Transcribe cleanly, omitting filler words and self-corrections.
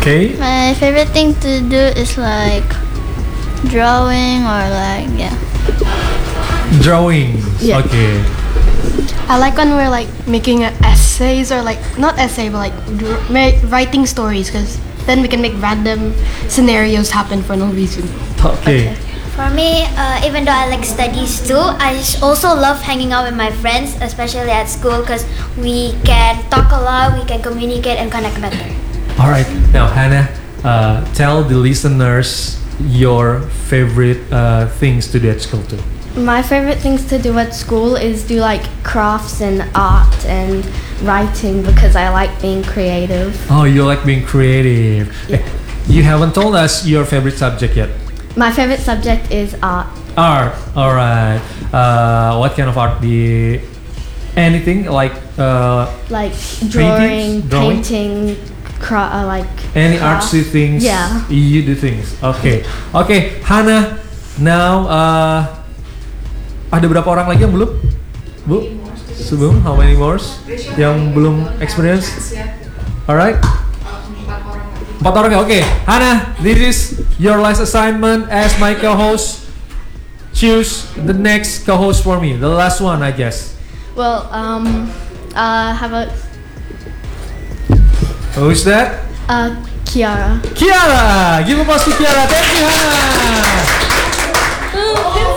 Okay. My favorite thing to do is like drawing or like Drawing. Yeah. Okay. I like when we're like making essays or like not essay but like writing stories because then we can make random scenarios happen for no reason. Okay. For me, even though I like studies too, I also love hanging out with my friends, especially at school, because we can talk a lot, we can communicate and connect better. All right. Now, Hannah, tell the listeners your favorite things to do at school too. My favorite things to do at school is do like crafts and art and writing because I like being creative. Oh, you like being creative. Yeah. You haven't told us your favorite subject yet. My favorite subject is art. Art. All right. What kind of art? Anything like Like drawing, Drawing? painting, like any crafts. artsy things? Yeah. You do things. Okay. Okay, Hannah. Now, ada berapa orang lagi yang belum? Bu? Sebelum? How many more? Yang belum experience? Alright. 4 orang ya? Oke. Hannah, this is your last assignment as my co-host. Choose the next co-host for me. The last one, I guess. Well, how about Who's that? Kiara? Kiara! Give a applause to Kiara. Thank you, Hannah!